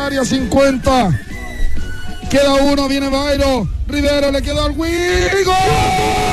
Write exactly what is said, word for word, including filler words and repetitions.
área cincuenta. Queda uno, viene Bairo. Rivero le quedó al Wii. ¡Gol!